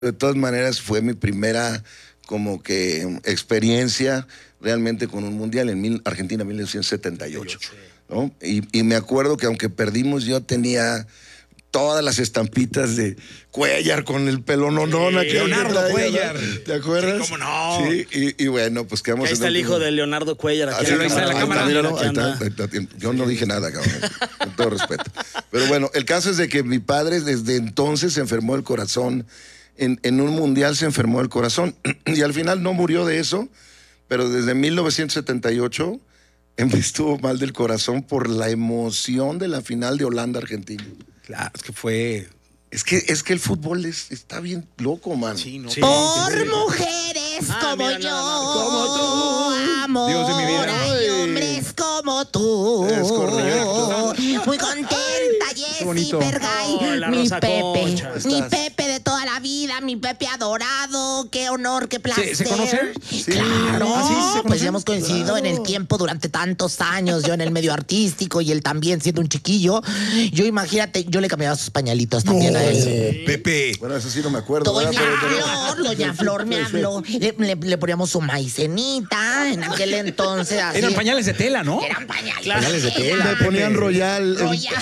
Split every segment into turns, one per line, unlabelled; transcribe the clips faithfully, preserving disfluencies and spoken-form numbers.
De todas maneras, fue mi primera como que experiencia realmente con un mundial en mil, Argentina mil novecientos setenta y ocho, ¿no? Y, y me acuerdo que aunque perdimos, yo tenía todas las estampitas de Cuellar con el pelononón.
Sí, Leonardo Cuellar.
¿Te acuerdas?
Sí, cómo no.
Sí, y, y bueno, pues quedamos...
Ahí está el hijo de Leonardo Cuellar. Aquí
ah,
en
sí,
la
ahí
cámara.
está, mira, no,
Aquí
ahí está,
anda.
ahí está. Yo no dije nada, cabrón, con todo respeto. Pero bueno, el caso es de que mi padre desde entonces se enfermó el corazón. En, en un mundial se enfermó el corazón y al final no murió de eso, pero desde mil novecientos setenta y ocho estuvo mal del corazón por la emoción de la final de Holanda-Argentina.
Claro, es que fue...
Es que, es que el fútbol es, está bien loco, man.
Sí, no,
Sí.
Por mujeres
Ah,
como
mira,
yo,
nada más.
Como tú.
amor,
Dios de mi vida.
hay hombres como tú.
Es correcto.
Muy contenta, Jessy
bonito.
Pergay,
Oh, la
mi
Rosa
Pepe,
Concha.
mi
Estás.
Pepe de toda la vida, mi Pepe adorado, qué honor, qué placer.
¿Se conocen?
Sí.
Claro,
¿Ah, sí? ¿Se
pues
conocen?
ya hemos coincidido
Claro.
en el tiempo durante tantos años, yo en el medio artístico y él también siendo un chiquillo. Yo imagínate, yo le cambiaba sus pañalitos también a él.
Pepe.
Bueno, eso sí no me acuerdo.
Doña
¿verdad? Pero- pero-
Flor, Doña Flor me habló. Le, le- le poníamos su maicenita en aquel entonces. Así.
Eran pañales de tela, ¿no?
Eran pañales.
Pañales de tela.
Me ponían Royal. en-
Royal.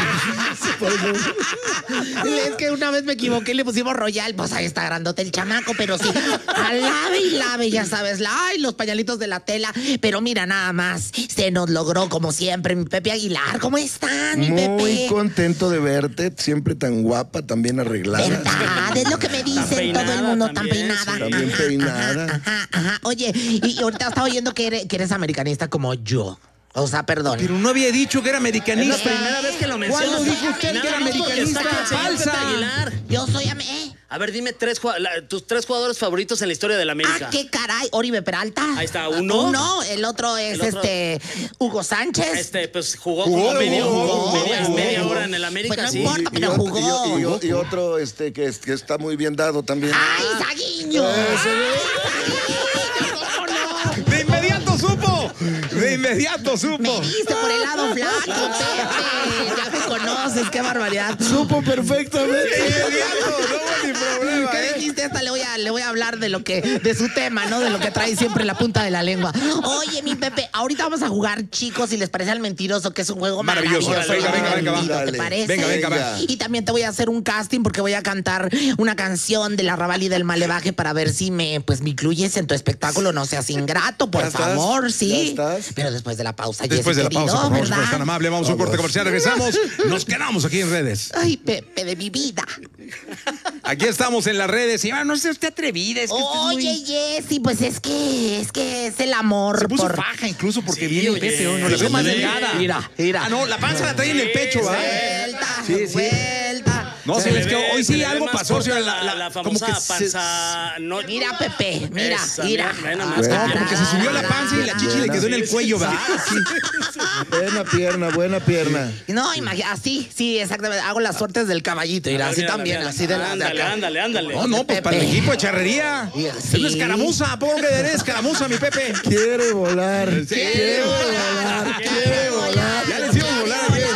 Es que una vez me equivoqué y le pusimos Royal. Pues ahí está grandote el chamaco, pero sí. A lave y lave, ya sabes. La, ay, los pañalitos de la tela. Pero mira, nada más. Se nos logró, como siempre, mi Pepe Aguilar. ¿Cómo están, mi
Muy
Pepe?
contento de verte, siempre tan guapa, tan bien arreglada.
¿Verdad? Es lo que me dicen
peinada
todo el mundo, tan
también,
peinada.
sí.
También
Ajá,
peinada.
Ajá, ajá, ajá. Oye, y ahorita estaba oyendo que eres, que eres americanista como yo. O sea, perdón.
Pero no había dicho que era
Es la
americanista.
primera vez que lo mencionas.
¿Cuándo dijo usted
Nada
que era
más porque
americanista?
está aquí el señor
Falsa.
Pepe Aguilar.
Yo soy... am- ¿eh?
A ver, dime tres, jua- la- tus tres jugadores favoritos en la historia de la América.
Ah, qué caray. Oribe Peralta.
Ahí está, uno.
Uno. El otro es
El otro-
este Hugo Sánchez.
Este, pues jugó,
Jugó,
como media,
jugó,
media,
jugó,
media
jugó.
hora en el América,
Pues no
sí.
importa. pero
otro-
jugó.
y- y- y otro este, que, es- que está muy bien dado también.
¡Ay, Saguiño!
De inmediato supo. De inmediato supo.
Me viste por el lado flaco, Pepe. Ya me conoces, qué barbaridad.
Supo perfectamente.
De inmediato, no hubo ni problema,
¿Qué
¿eh?
dijiste? Esta le voy a, le voy a hablar de lo que, de su tema, ¿no? De lo que trae siempre en la punta de la lengua. Oye, mi Pepe, ahorita vamos a jugar, chicos, si les parece al mentiroso, que es un juego
Maravilloso.
maravilloso.
Venga, venga, venga, va.
¿Te
Dale.
parece?
Venga, venga, va.
Y también te voy a hacer un casting porque voy a cantar una canción del Arrabal y del Malevaje para ver si me, pues, me incluyes en tu espectáculo. No seas ingrato, por
¿Ya estás?
favor, sí.
¿Ya estás?
Pero después de la pausa,
Después
Jessy,
de la
querido,
pausa, por favor, si
¿verdad?
fueres tan amable, vamos a un
Vamos.
corte comercial, regresamos. Nos quedamos aquí en redes.
Ay, Pepe de mi vida.
Aquí estamos en las redes. Y ah, no sé, usted atrevida. Es que usted es muy-
Oye, Jessy, pues es que es que es el amor.
Se puso
por...
faja incluso porque
Sí,
viene el
oye,
Pepe hoy. No la
sí,
veo más
sí.
delgada.
Mira, mira.
Ah, no, la panza la trae en el pecho, ¿va?
Vuelta,
Sí, sí.
vuelta.
No,
Se
sí,
le
es que
ve-
hoy
se
sí
le ve
algo
más
pasó.
corta
señora,
la, la
como
famosa
que se-
panza. No,
Mira, Pepe, mira,
Esa,
mira.
mira, nada
Ah,
más.
No, como que se subió la panza y la chichi le quedó en el cuello, ¿verdad?
Buena pierna, buena pierna.
No, imagínate, así, sí, exactamente. Hago las suertes del caballito, mira, así
Mira,
también,
mira,
así de la de
Ándale,
acá.
ándale, ándale.
No, no, pues para el equipo de charrería.
Sí.
Es una escaramuza, pobre que eres escaramuza, mi Pepe.
Quiere volar.
Quiere
volar. Quiere volar.
Ya le hicimos volar ayer.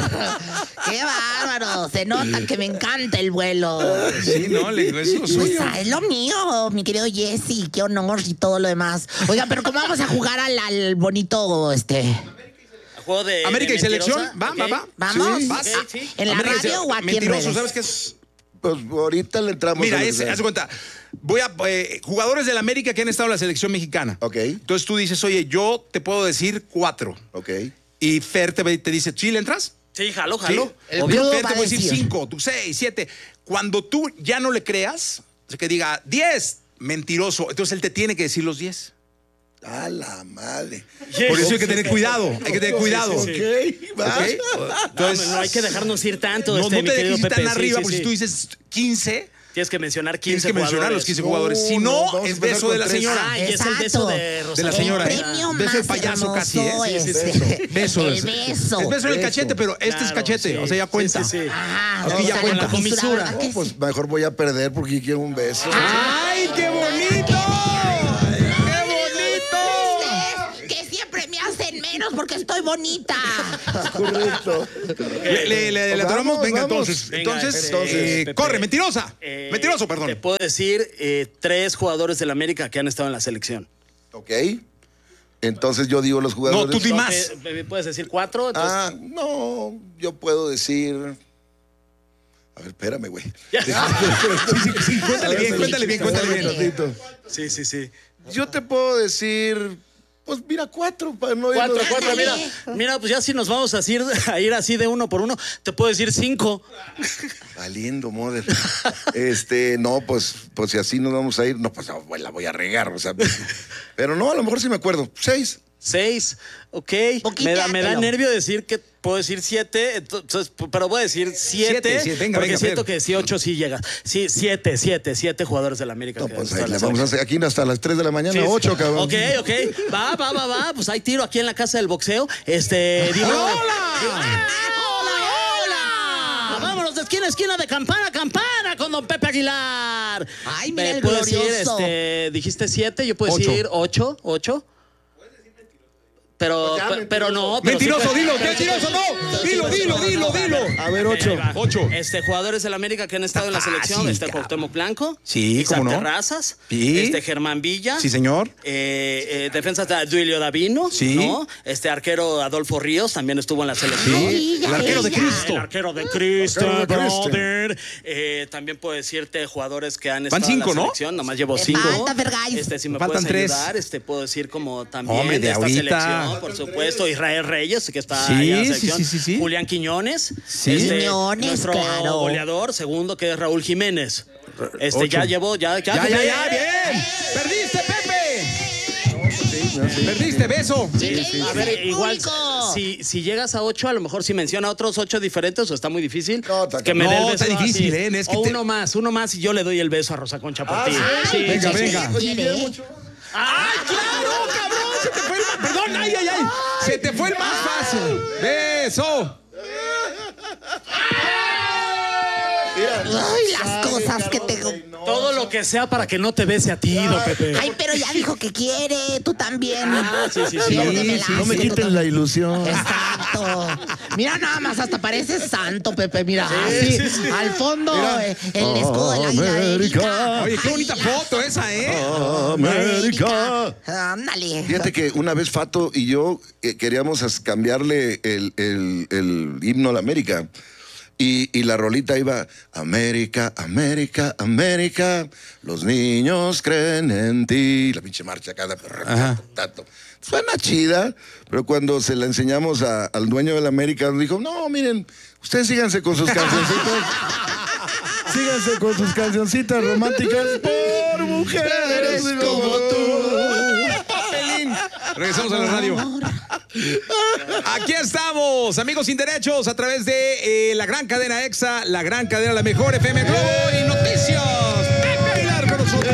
¡Qué bárbaro! Se nota que me encanta el vuelo.
Sí, no, le digo, es lo
Pues
suyo.
ah, es lo mío, mi querido Jessy, qué honor y todo lo demás. Oiga, pero ¿cómo vamos a jugar al, al bonito, este?
Juego de.
América
de
y selección.
mentirosa,
Va,
ok.
va, va.
¿Vamos?
Sí.
Vas.
Ok, sí.
¿En la
América y
radio
se-
o aquí en
Mentiroso,
redes?
¿sabes qué es?
Pues ahorita le entramos.
Mira,
a lo que
es,
sea.
haz de cuenta. Voy a. eh, jugadores del América que han estado en la selección mexicana.
Ok.
Entonces tú dices, oye, yo te puedo decir cuatro.
Ok.
Y Fer te, te dice, ¿sí le entras?
Sí, jalo,
¿Sí?
jalo.
El
Obvio,
crudo
Fer
va
te
a
puede decir
decir.
cinco, tú seis, siete. Cuando tú ya no le creas, o sea, que diga diez, mentiroso. Entonces él te tiene que decir los diez.
A la madre.
Por eso hay que tener cuidado. Hay que tener cuidado.
Ok, va.
¿Ok?
Entonces, no, no hay que dejarnos ir tanto,
No,
este,
no
mi
te
querido
dejes ir
Pepe.
tan
Sí,
arriba,
sí,
porque
sí.
si tú dices quince,
Tienes que mencionar
tienes
quince
que mencionar los
jugadores.
quince
No,
jugadores. Si
no,
no,
vamos a
es
empezar
beso
con
de la
tres.
señora.
Ah, y es el beso de
Exacto.
De la
Rosalía.
señora.
El premio
Beso de
más
payaso
hermoso
casi, ¿eh? Sí,
es
sí,
este,
Beso.
el beso.
Es beso en el
Beso.
cachete, pero este es
Claro,
cachete.
sí.
O sea, ya
Sí,
cuenta.
sí, sí.
Ajá,
Aquí
o
ya
sea,
cuenta.
la comisura, ¿verdad
No,
que
pues mejor voy a perder porque quiero un beso.
¡Ay, qué bonito! ¡Qué bonito!
Ustedes que siempre me hacen menos porque estoy bonita.
Correcto.
Le, le, le, le atoramos,
Vamos,
venga,
vamos.
entonces.
Venga,
entonces,
entonces,
eh,
Pepe,
corre, mentirosa.
Eh,
Mentiroso,
Te
perdón.
puedo decir eh, tres jugadores del América que han estado en la selección.
Ok. Entonces yo digo los jugadores.
No, tú di más.
Eh, ¿Puedes decir cuatro? Entonces,
Ah, no, yo puedo decir. A ver, espérame, güey.
Sí, sí, sí, cuéntale bien, cuéntale bien, cuéntale bien.
Ratito.
sí, sí, sí.
Yo te puedo decir, pues mira, cuatro para no
Cuatro,
irnos-
cuatro, mira. Mira, pues ya si nos vamos a ir, a ir así de uno por uno, te puedo decir cinco.
Valiendo, mother. Este, no, pues, pues si así nos vamos a ir, no, pues no, pues, la voy a regar, o sea. Pero no, a lo mejor sí me acuerdo. Seis.
Seis, ok. Me da, me da
Poquiteátelo.
nervio decir que puedo decir siete, entonces, pero voy a decir siete,
Siete, siete, venga,
porque
venga,
siento
Fer.
que sí, ocho sí llega. Sí, siete, siete, siete jugadores del América.
No,
que
pues
están
ahí
en
le
la
vamos a
selección.
hacer aquí hasta las tres de la mañana,
Sí, sí.
ocho, cabrón.
Ok, ok. Va, va, va, va. Pues hay tiro aquí en la casa del boxeo. Este, digo. ¡Hola! ¡Hola! Vámonos de esquina a esquina, de campana a campana con don Pepe Aguilar.
Ay, mira
Eh,
el
puedo decir,
glorioso.
este, dijiste siete, yo puedo
Ocho.
decir ocho, ocho. Pero,
Pues ya,
pe- pero no. Pero
Mentiroso,
sí,
dilo,
pero-
mentiroso, no. Dilo, dilo, dilo, dilo.
A ver,
Ahí
ocho.
va.
Ocho.
Este, jugadores del América que han estado en la
Está
selección,
fácil,
este
cabrón.
Cuauhtémoc Blanco,
Sí,
Isaac
cómo no.
Terrazas,
Sí.
este Germán Villa,
Sí, señor.
eh, eh, defensas de Duilio Davino,
Sí.
¿no? Este arquero Adolfo Ríos también estuvo en la selección.
Sí. El arquero de
ella.
Cristo.
El arquero de Cristo,
Arquero de Cristo.
brother. Eh, también puedo decirte jugadores que han
Van
estado
cinco,
en la
¿no?
selección. Nomás llevo
Me
cinco.
falta, Fergay.
Este, si me
Faltan
puedes
tres.
ayudar, este, puedo decir como también
Hombre, de
de esta
ahorita.
selección, por supuesto, Israel Reyes, que está
Sí,
ahí en la
sí,
selección.
sí, sí, sí.
Julián Quiñones.
Sí.
Este,
Quiñones,
nuestro
claro.
goleador, segundo, que es Raúl Jiménez. Este,
Ocho.
ya llevo, ya, ya.
Ya, ya, ya, bien. Perdiste, Pepe. Perdiste, beso.
Sí,
¿Qué
a
dice
ver,
el
igual,
público?
si, si llegas a ocho, a lo mejor si menciona otros ocho diferentes o está muy difícil,
No, está
que me
no,
dé el beso
está difícil,
así.
¿eh? Es que
o
te-
uno más, uno más y yo le doy el beso a Rosa Concha por ti.
sí.
Sí,
Venga,
sí, sí.
venga.
¿Quiere?
¡Ay, claro, cabrón! Se te fue el más, perdón, ay, ay, ay.
Se te fue el más fácil. Beso.
Ay, las cosas que te...
Todo lo que sea para que no te bese a ti, don Pepe.
Ay, pero ya dijo que quiere, tú también.
Ah, sí, sí, sí.
Piérdemela,
No me
sí, tú
quiten
también.
la ilusión.
Exacto. Mira nada más, hasta parece santo, Pepe. Mira,
Sí,
así.
sí, sí.
Al fondo,
Mira.
eh, el escudo de la águila de Erika.
Oye, qué
Ay,
bonita
ya.
foto esa, ¿eh?
América.
Ándale.
Fíjate que una vez Fato y yo eh, queríamos as- cambiarle el, el- el himno a la América. Y, y la rolita iba, América, América, América, los niños creen en ti. La pinche marcha cada
Ajá.
tato. Suena chida, pero cuando se la enseñamos a- al dueño de la América, nos dijo, no, miren, ustedes síganse con sus cancioncitas. Síganse con sus cancioncitas románticas por mujeres como tú.
Papelín. Regresamos a la radio. Aquí estamos, amigos sin derechos, a través de eh, la gran cadena EXA, la gran cadena La Mejor, F M Globo y Noticias. Pepe Aguilar con nosotros.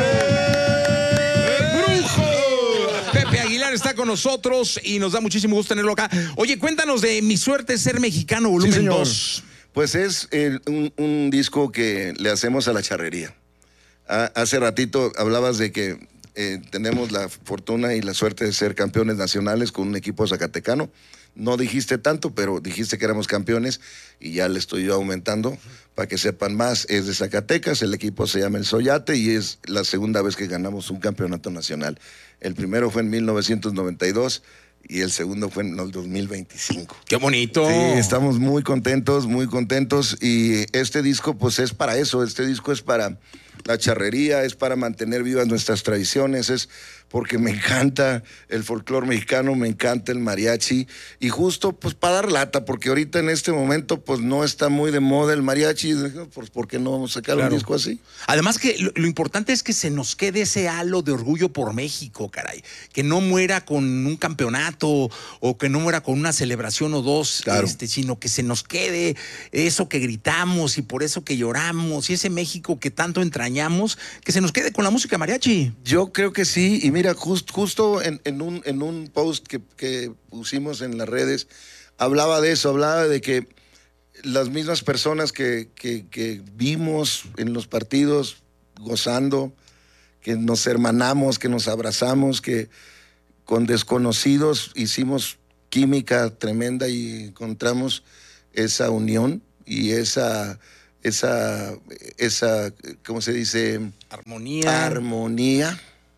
¡El brujo! Pepe Aguilar está con nosotros y nos da muchísimo gusto tenerlo acá. Oye, cuéntanos de Mi Suerte es Ser Mexicano,
Sí,
volumen
señor.
dos.
Pues es el- un, un disco que le hacemos a la charrería. Ha- hace ratito hablabas de que eh, tenemos la fortuna y la suerte de ser campeones nacionales con un equipo zacatecano. No dijiste tanto, pero dijiste que éramos campeones y ya le estoy yo aumentando para que sepan más. Es de Zacatecas, el equipo se llama El Soyate y es la segunda vez que ganamos un campeonato nacional. El primero fue en mil novecientos noventa y dos y el segundo fue en el dos mil veinticinco.
¡Qué bonito!
Sí, estamos muy contentos, muy contentos. Y este disco, pues es para eso. Este disco es para la charrería, es para mantener vivas nuestras tradiciones, es porque me encanta el folclore mexicano, me encanta el mariachi. Y justo, pues para dar lata, porque ahorita en este momento, pues no está muy de moda el mariachi. Pues, ¿por qué no vamos a sacar
Claro.
un disco así?
Además que lo, lo importante es que se nos quede ese halo de orgullo por México, caray. Que no muera con un campeonato o que no muera con una celebración o dos,
Claro.
este, sino que se nos quede eso que gritamos y por eso que lloramos y ese México que tanto entrañamos, que se nos quede con la música mariachi.
Yo creo que sí, y mira, just- justo en, en un, en un post que, que pusimos en las redes, hablaba de eso, hablaba de que las mismas personas que, que, que vimos en los partidos gozando, que nos hermanamos, que nos abrazamos, que con desconocidos hicimos química tremenda y encontramos esa unión y esa, esa, esa, ¿cómo se dice?
Armonía.
Armonía.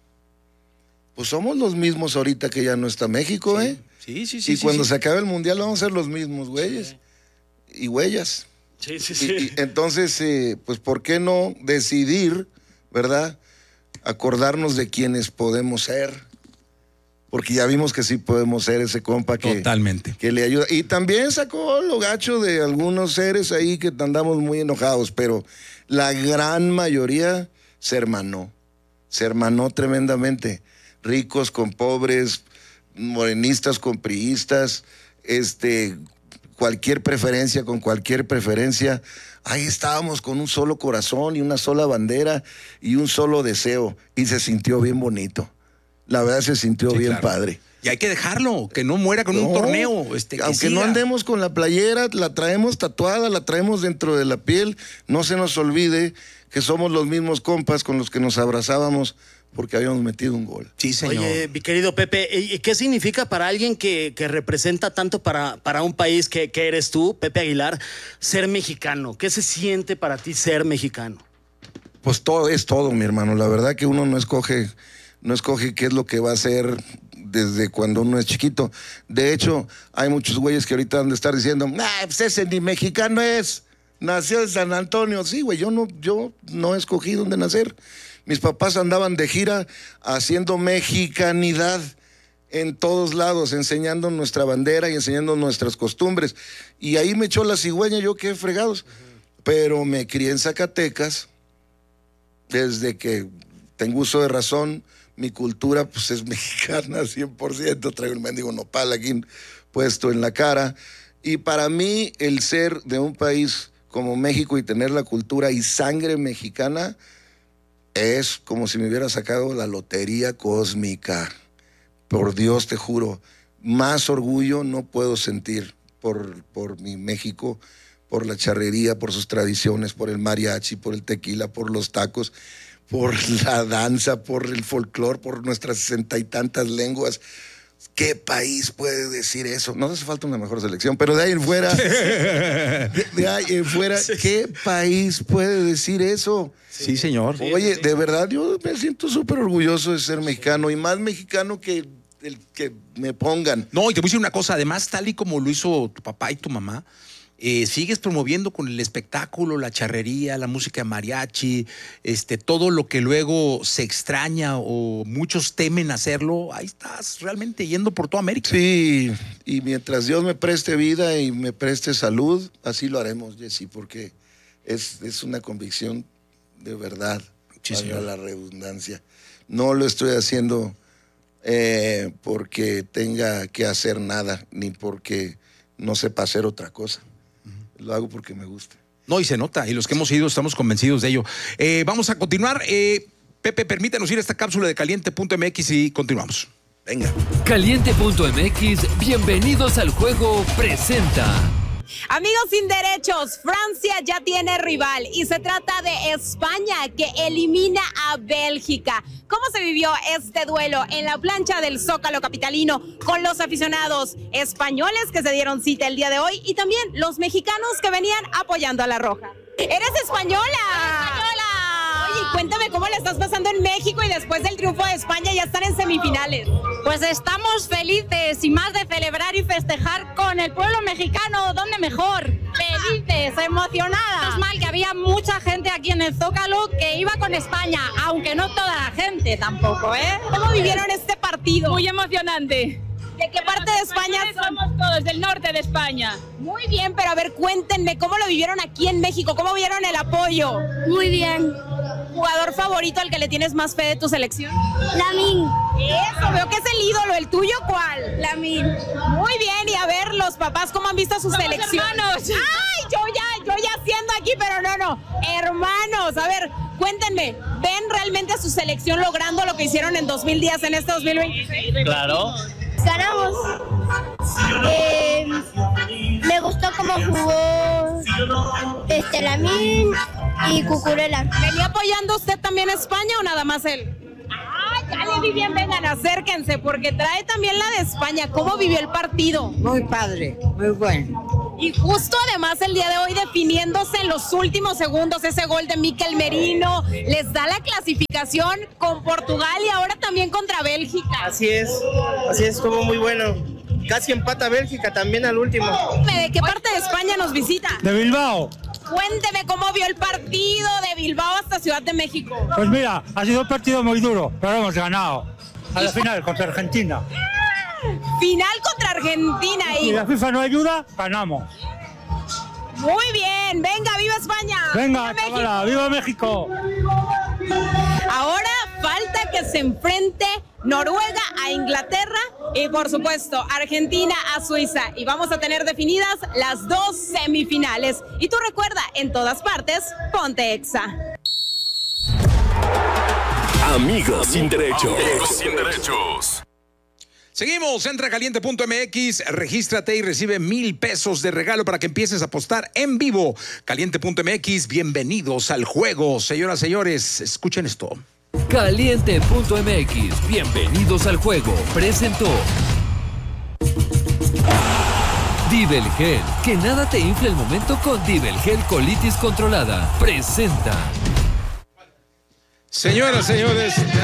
Pues somos los mismos ahorita que ya no está México,
Sí.
¿eh?
Sí, sí, sí.
Y
sí,
cuando
sí.
se acabe el mundial vamos a ser los mismos güeyes
Sí.
y huellas.
Sí, sí,
Y,
sí.
y entonces, eh, pues, ¿por qué no decidir, verdad? Acordarnos de quienes podemos ser. Porque ya vimos que sí podemos ser ese compa que,
Totalmente.
que le ayuda. Y también sacó lo gacho de algunos seres ahí que andamos muy enojados, pero la gran mayoría se hermanó. Se hermanó tremendamente. Ricos con pobres, morenistas con priistas, este, cualquier preferencia con cualquier preferencia. Ahí estábamos con un solo corazón y una sola bandera y un solo deseo. Y se sintió bien bonito. La verdad se sintió
Sí,
bien
claro.
padre.
Y hay que dejarlo, que no muera con un
No,
torneo. Este, que
aunque
siga.
no andemos con la playera, la traemos tatuada, la traemos dentro de la piel. No se nos olvide que somos los mismos compas con los que nos abrazábamos porque habíamos metido un gol.
Sí, señor.
Oye, mi querido Pepe, ¿y qué significa para alguien que, que representa tanto para, para un país que, que eres tú, Pepe Aguilar, ser mexicano? ¿Qué se siente para ti ser mexicano?
Pues todo es todo, mi hermano. La verdad que uno no escoge, no escoge qué es lo que va a hacer desde cuando uno es chiquito. De hecho, hay muchos güeyes que ahorita han de estar diciendo, ah, pues ese ni mexicano es. Nació en San Antonio. Sí, güey, yo no, yo no escogí dónde nacer. Mis papás andaban de gira haciendo mexicanidad en todos lados, enseñando nuestra bandera y enseñando nuestras costumbres. Y ahí me echó la cigüeña, yo qué fregados. Uh-huh. Pero me crié en Zacatecas, desde que tengo uso de razón, mi cultura pues es mexicana cien por ciento, traigo el mendigo nopal aquí puesto en la cara. Y para mí el ser de un país como México y tener la cultura y sangre mexicana es como si me hubiera sacado la lotería cósmica. Por Dios te juro, más orgullo no puedo sentir por, por mi México, por la charrería, por sus tradiciones, por el mariachi, por el tequila, por los tacos, por la danza, por el folclore, por nuestras sesenta y tantas lenguas. ¿Qué país puede decir eso? No hace falta una mejor selección, pero de ahí en fuera, de, de ahí en fuera, ¿qué país puede decir eso?
Sí, señor.
Oye, de verdad, yo me siento súper orgulloso de ser mexicano y más mexicano que el que me pongan.
No, y te voy a decir una cosa, además, tal y como lo hizo tu papá y tu mamá, eh, sigues promoviendo con el espectáculo, la charrería, la música mariachi, este, todo lo que luego se extraña o muchos temen hacerlo, ahí estás realmente yendo por toda América.
Sí, y mientras Dios me preste vida y me preste salud, así lo haremos, Jessy, porque es, es una convicción de verdad,
Sí,
para
señor.
la redundancia. No lo estoy haciendo eh, porque tenga que hacer nada, ni porque no sepa hacer otra cosa. Lo hago porque me gusta.
No, y se nota, y los que hemos ido estamos convencidos de ello. Eh, vamos a continuar. Eh, Pepe, permítanos ir a esta cápsula de caliente punto m x y continuamos.
Venga.
Caliente punto m x, bienvenidos al juego, presenta.
Amigos sin derechos, Francia ya tiene rival y se trata de España, que elimina a Bélgica. ¿Cómo se vivió este duelo en la plancha del Zócalo capitalino con los aficionados españoles que se dieron cita el día de hoy y también los mexicanos que venían apoyando a la Roja? ¡Eres española! ¡Española! Oye, cuéntame cómo le estás pasando en México y después del triunfo de España ya están en semifinales.
Pues estamos felices y más de celebrar y festejar con el pueblo mexicano, ¿dónde mejor? Felices, emocionadas. Es mal que había mucha gente aquí en el Zócalo que iba con España, aunque no toda la gente tampoco, ¿eh?
¿Cómo vivieron este partido?
Muy emocionante.
¿De qué parte de España son?
Somos todos del norte de España.
Muy bien, pero a ver, cuéntenme, ¿cómo lo vivieron aquí en México? ¿Cómo vieron el apoyo?
Muy bien.
¿Jugador favorito al que le tienes más fe de tu selección?
Lamin.
Eso, veo que es el ídolo. ¿El tuyo cuál?
Lamin.
Muy bien, y a ver, los papás, ¿cómo han visto a su
Somos
selección?
hermanos.
¡Ay, yo ya, yo ya siendo aquí, pero no, no, hermanos! A ver, cuéntenme, ¿ven realmente a su selección logrando lo que hicieron en dos mil días en este dos mil veintiséis?
Claro.
Ganamos. Eh, me gustó cómo jugó este Lamin y Cucurella.
¿Venía apoyando usted también a España o nada más él? ¡Ay, Cale, bien, vengan, acérquense, porque trae también la de España. ¿Cómo vivió el partido?
Muy padre, muy bueno.
Y justo además el día de hoy definiéndose en los últimos segundos ese gol de Mikel Merino, les da la clasificación con Portugal y ahora también contra Bélgica.
Así es, así es, estuvo muy bueno. Casi empata Bélgica también al último.
¿De qué parte de España nos visita?
De Bilbao.
Cuénteme cómo vio el partido de Bilbao hasta Ciudad de México.
Pues mira, ha sido un partido muy duro, pero hemos ganado. A la final contra Argentina.
Final contra Argentina.
Y
Y
la FIFA no ayuda, ganamos.
muy bien, venga, viva España.
Venga,
viva
chavala, ¡viva México!
Ahora falta que se enfrente Noruega a Inglaterra y por supuesto Argentina a Suiza. Y vamos a tener definidas las dos semifinales. Y tú recuerda, en todas partes, ponte Exa.
Amigos sin derechos.
Amigos sin derechos.
Seguimos, entra a caliente punto m x, regístrate y recibe mil pesos de regalo para que empieces a apostar en vivo. caliente punto m x, bienvenidos al juego. Señoras, señores, escuchen esto.
caliente punto m x, bienvenidos al juego. Presentó Divelgel, que nada te infle el momento con Divelgel colitis controlada. Presenta.
Señoras, señores,